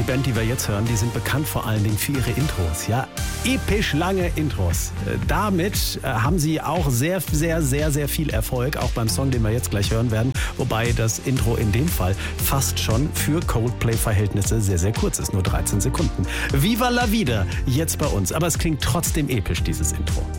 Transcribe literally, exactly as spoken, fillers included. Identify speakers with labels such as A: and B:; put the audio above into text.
A: Band, die wir jetzt hören, die sind bekannt vor allen Dingen für ihre Intros. Ja, episch lange Intros. Äh, damit äh, haben sie auch sehr, sehr, sehr, sehr viel Erfolg, auch beim Song, den wir jetzt gleich hören werden. Wobei das Intro in dem Fall fast schon für Coldplay-Verhältnisse sehr, sehr kurz ist. Nur dreizehn Sekunden. Viva la vida, jetzt bei uns. Aber es klingt trotzdem episch, dieses Intro.